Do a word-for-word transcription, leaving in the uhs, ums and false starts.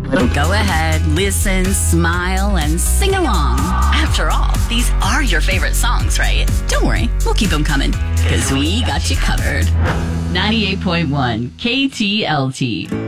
Go ahead, listen, smile, and sing along. After all, these are your favorite songs, right? Don't worry, we'll keep them coming, because we got you covered. ninety-eight point one K T L T.